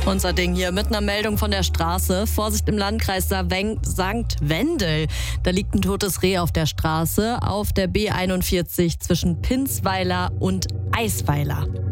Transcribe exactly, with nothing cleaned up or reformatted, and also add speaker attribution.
Speaker 1: Unser Ding hier mit einer Meldung von der Straße. Vorsicht im Landkreis Sankt Wendel. Da liegt ein totes Reh auf der Straße auf der B einundvierzig zwischen Pinsweiler und Eisweiler.